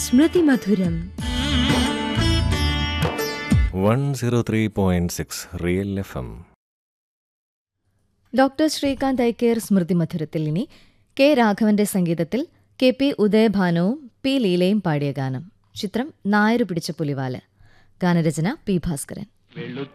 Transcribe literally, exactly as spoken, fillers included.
സ്മൃതി മധുരം one zero three point six real F M. Doctor Srikanth ഐക്കേർ സ്മൃതി മധുരത്തിൽ ഇനി K രാഘവന്റെ സംഗീതത്തിൽ K P ഉദയഭാനുവും P ലീലയും പാടിയ ഗാനം. ചിത്രം നായരു പിടിച്ച പുലിവാല്. ഗാനരചന പി ഭാസ്കരൻ.